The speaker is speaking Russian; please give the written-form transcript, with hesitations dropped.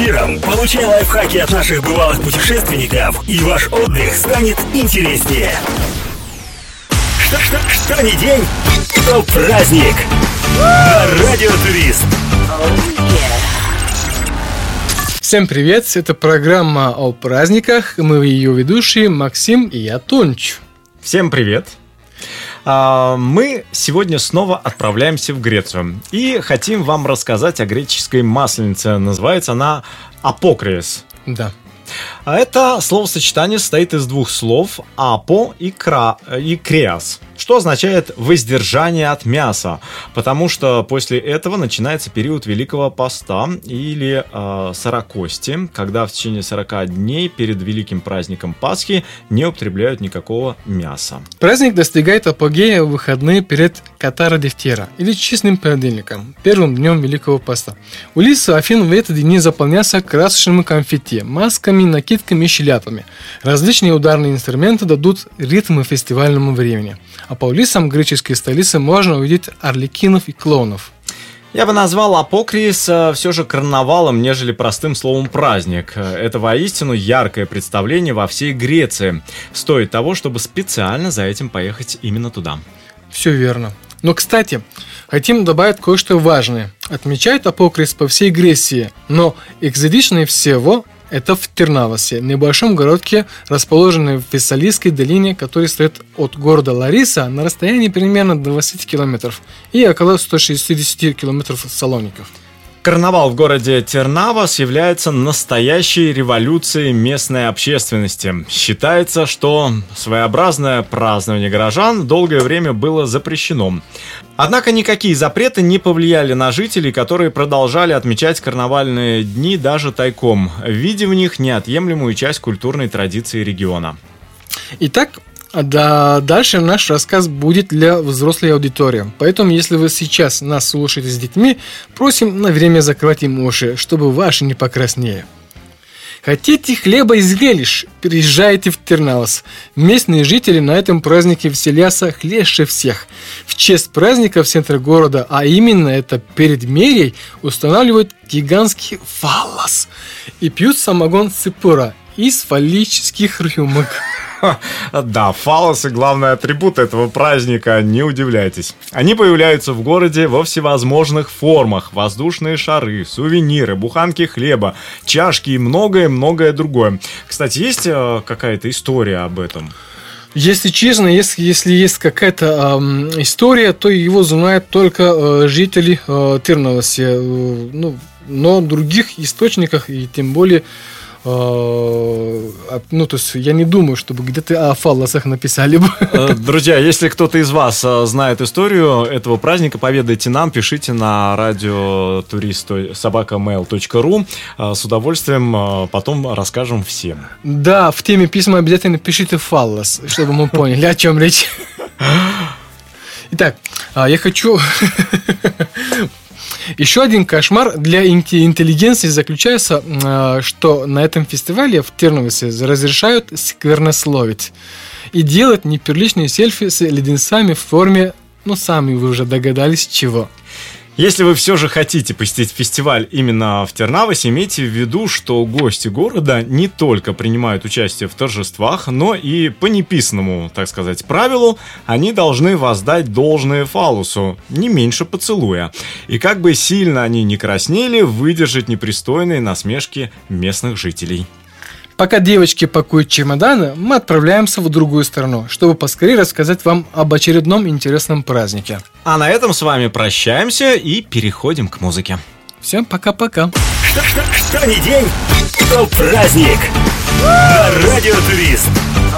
эфиром, получай лайфхаки от наших бывалых путешественников, и ваш отдых станет интереснее. Что ни день, то праздник. На Радио Турист. Всем привет, это программа о праздниках. Мы ее ведущие Максим и я, Тонч. Всем привет. Мы сегодня снова отправляемся в Грецию и хотим вам рассказать о греческой масленице. Называется она апокриес. Да. Это словосочетание состоит из двух слов «апо» и «креас», что означает «воздержание от мяса», потому что после этого начинается период Великого Поста или Сорокости, когда в течение 40 дней перед великим праздником Пасхи не употребляют никакого мяса. Праздник достигает апогея в выходные перед Катара-Дефтера или честным понедельником, первым днем Великого Поста. Улицы Афин в эти дни заполнятся красочными конфетти, масками, накидками и шляпами. Различные ударные инструменты дадут ритм фестивальному времени. А по улицам греческой столицы можно увидеть арлекинов и клоунов. Я бы назвал апокриес все же карнавалом, нежели простым словом праздник. Это воистину яркое представление во всей Греции. Стоит того, чтобы специально за этим поехать именно туда. Все верно. Но, кстати, хотим добавить кое-что важное. Отмечают апокриес по всей Греции, но экзотичнее всего это в Тернавосе, небольшом городке, расположенном в Фессалийской долине, который стоит от города Лариса на расстоянии примерно 20 километров и около 160 километров от Салоников. Карнавал в городе Тернавос является настоящей революцией местной общественности. Считается, что своеобразное празднование горожан долгое время было запрещено. Однако никакие запреты не повлияли на жителей, которые продолжали отмечать карнавальные дни даже тайком, видя в них неотъемлемую часть культурной традиции региона. Итак, дальше наш рассказ будет для взрослой аудитории. Поэтому, если вы сейчас нас слушаете с детьми, просим на время закрывать им уши, чтобы ваши не покраснели. Хотите хлеба и зрелищ? Приезжайте в Тернавос. Местные жители на этом празднике веселятся хлеще всех. В честь праздника в центре города, а именно это перед мерей, устанавливают гигантский фаллос и пьют самогон ципора из фаллических рюмок. Да, фаллосы — главный атрибут этого праздника, не удивляйтесь. Они появляются в городе во всевозможных формах: воздушные шары, сувениры, буханки хлеба, чашки и многое-многое другое. Кстати, есть какая-то история об этом? Если честно, если есть какая-то история, то его знают только жители Тернавоса. Но в других источниках и тем более... то есть я не думаю, чтобы где-то о фаллосах написали бы. Друзья, если кто-то из вас знает историю этого праздника, поведайте нам, пишите на radioturist@mail.ru. С удовольствием потом расскажем всем. Да, в теме письма обязательно пишите фаллос, чтобы мы поняли, о чем речь. Итак, я хочу... Еще один кошмар для интеллигенции заключается, что на этом фестивале в Тернавосе разрешают сквернословить и делать неприличные селфи с леденцами в форме, сами вы уже догадались, чего. Если вы все же хотите посетить фестиваль именно в Тернавосе, имейте в виду, что гости города не только принимают участие в торжествах, но и по неписанному, так сказать, правилу, они должны воздать должное фаллосу, не меньше поцелуя. И как бы сильно они ни краснели, выдержать непристойные насмешки местных жителей. Пока девочки пакуют чемоданы, мы отправляемся в другую страну, чтобы поскорее рассказать вам об очередном интересном празднике. А на этом с вами прощаемся и переходим к музыке. Всем пока-пока. Что ни день, то праздник. На Радио Турист.